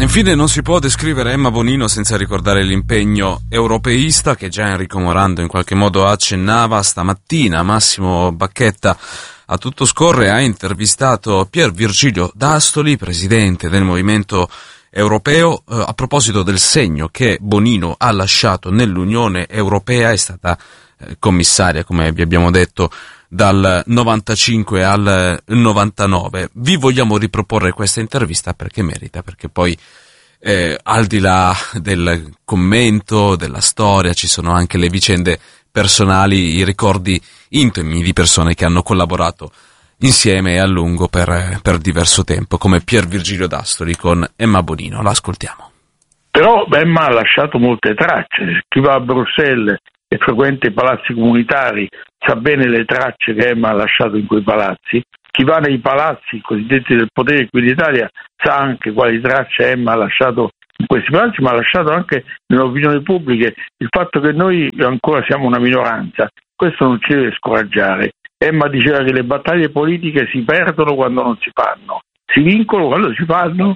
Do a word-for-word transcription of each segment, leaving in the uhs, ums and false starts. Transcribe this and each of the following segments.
Infine non si può descrivere Emma Bonino senza ricordare l'impegno europeista che già Enrico Morando in qualche modo accennava stamattina. Massimo Bacchetta, a tutto scorre, ha intervistato Pier Virgilio D'Astoli, presidente del Movimento Europeo, eh, a proposito del segno che Bonino ha lasciato nell'Unione Europea. È stata eh, commissaria, come vi abbiamo detto, dal novantacinque al novantanove. Vi vogliamo riproporre questa intervista perché merita, perché poi eh, al di là del commento, della storia, ci sono anche le vicende personali, i ricordi intimi di persone che hanno collaborato insieme e a lungo per, per diverso tempo, come Pier Virgilio D'Astoli con Emma Bonino. L'ascoltiamo. Però Emma ha lasciato molte tracce. Chi va a Bruxelles e frequenta i palazzi comunitari sa bene le tracce che Emma ha lasciato in quei palazzi. Chi va nei palazzi cosiddetti del potere qui in Italia sa anche quali tracce Emma ha lasciato in questi palazzi, ma ha lasciato anche nell'opinione pubblica il fatto che noi ancora siamo una minoranza. Questo non ci deve scoraggiare. Emma diceva che le battaglie politiche si perdono quando non si fanno, si vincono quando si fanno.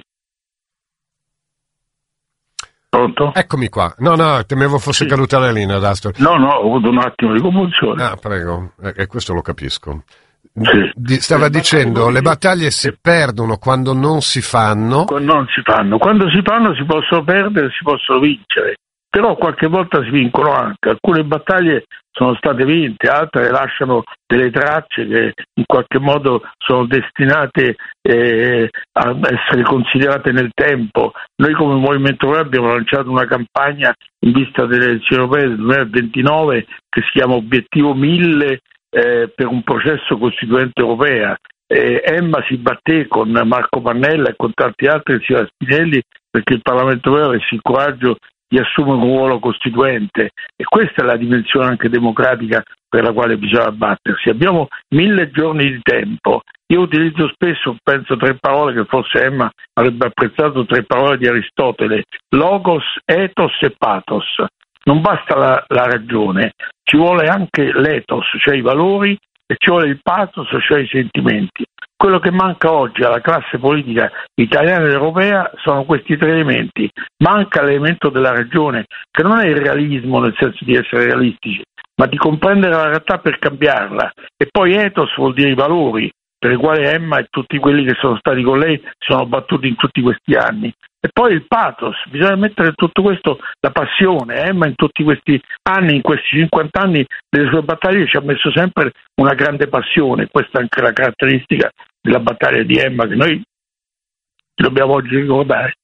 Pronto? Eccomi qua. No, no, temevo fosse sì. caduta la linea, D'Astoli. No, no, ho avuto un attimo di commozione. Ah, prego, e eh, questo lo capisco. Sì. Di, stava le dicendo, le battaglie si perdono quando non si fanno. Quando non si fanno. Quando si fanno si possono perdere, si possono vincere. Però qualche volta si vincono anche. Alcune battaglie sono state vinte, altre lasciano delle tracce che in qualche modo sono destinate eh, a essere considerate nel tempo. Noi come Movimento Europeo abbiamo lanciato una campagna in vista delle elezioni europee del duemilaventinove che si chiama Obiettivo mille eh, per un processo costituente europea. Eh, Emma si batté con Marco Pannella e con tanti altri, insieme a Spinelli, perché il Parlamento Europeo avesse il coraggio di assumere un ruolo costituente, e questa è la dimensione anche democratica per la quale bisogna battersi. Abbiamo mille giorni di tempo. Io utilizzo spesso, penso, tre parole che forse Emma avrebbe apprezzato, tre parole di Aristotele: logos, ethos e pathos. Non basta la, la ragione, ci vuole anche l'ethos, cioè i valori, e ci vuole il pathos, cioè i sentimenti. Quello che manca oggi alla classe politica italiana ed europea sono questi tre elementi. Manca l'elemento della ragione, che non è il realismo nel senso di essere realistici, ma di comprendere la realtà per cambiarla. E poi ethos vuol dire i valori, per i quali Emma e tutti quelli che sono stati con lei si sono battuti in tutti questi anni. E poi il pathos, bisogna mettere in tutto questo la passione. Emma in tutti questi anni, in questi cinquanta anni delle sue battaglie, ci ha messo sempre una grande passione. Questa è anche la caratteristica della battaglia di Emma che noi dobbiamo oggi ricordare.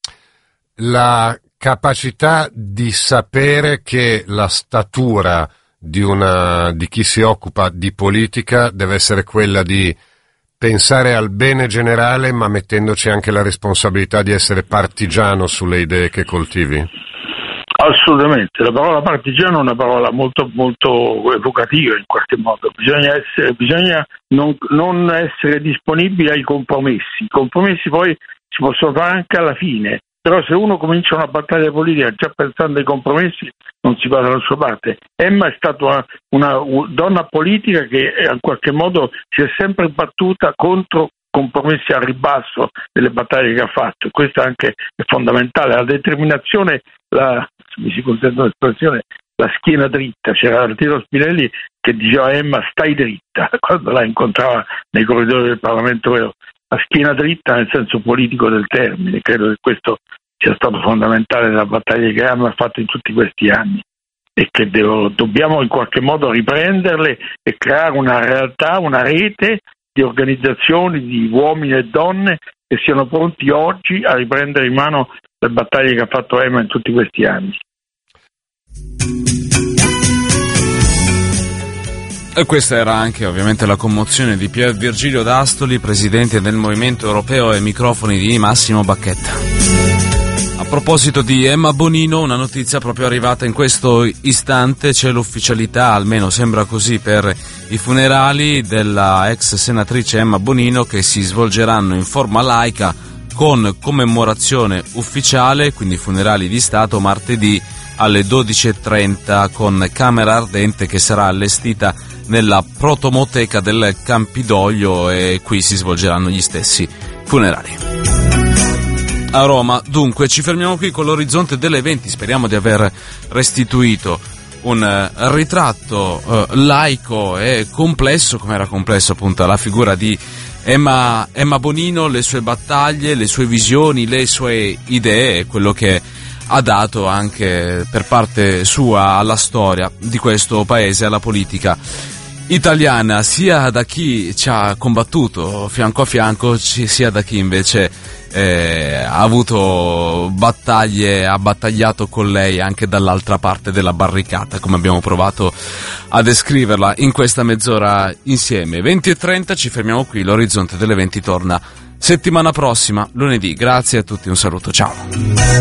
La capacità di sapere che la statura di una di chi si occupa di politica deve essere quella di pensare al bene generale, ma mettendoci anche la responsabilità di essere partigiano sulle idee che coltivi? Assolutamente, la parola partigiano è una parola molto molto evocativa in qualche modo. Bisogna essere, bisogna non, non essere disponibili ai compromessi. I compromessi poi si possono fare anche alla fine, però se uno comincia una battaglia politica già pensando ai compromessi non si va dalla sua parte. Emma è stata una, una, una donna politica che in qualche modo si è sempre battuta contro compromessi al ribasso delle battaglie che ha fatto, e questo anche è fondamentale. La determinazione, la, se mi si consente l'espressione, la schiena dritta. C'era Tito Spinelli che diceva a Emma stai dritta quando la incontrava nei corridoi del Parlamento Europeo. La schiena dritta nel senso politico del termine. Credo che questo sia stato fondamentale nella battaglia che Emma ha fatto in tutti questi anni, e che devo, dobbiamo in qualche modo riprenderle e creare una realtà, una rete di organizzazioni, di uomini e donne che siano pronti oggi a riprendere in mano le battaglie che ha fatto Emma in tutti questi anni. E questa era anche ovviamente la commozione di Pier Virgilio D'Astoli, presidente del Movimento Europeo, ai microfoni di Massimo Bacchetta. A proposito di Emma Bonino, una notizia proprio arrivata in questo istante: c'è l'ufficialità, almeno sembra così, per i funerali della ex senatrice Emma Bonino, che si svolgeranno in forma laica con commemorazione ufficiale, quindi funerali di Stato, martedì alle dodici e trenta con camera ardente che sarà allestita nella protomoteca del Campidoglio, e qui si svolgeranno gli stessi funerali. a Roma. Dunque ci fermiamo qui con l'orizzonte delle venti, speriamo di aver restituito un ritratto eh, laico e complesso, come era complesso appunto la figura di Emma, Emma Bonino, le sue battaglie, le sue visioni, le sue idee, quello che ha dato anche per parte sua alla storia di questo paese, alla politica italiana, sia da chi ci ha combattuto fianco a fianco, sia da chi invece eh, ha avuto battaglie, ha battagliato con lei anche dall'altra parte della barricata, come abbiamo provato a descriverla in questa mezz'ora insieme. venti e trenta, ci fermiamo qui, l'orizzonte delle venti torna settimana prossima, lunedì. Grazie a tutti, un saluto, ciao.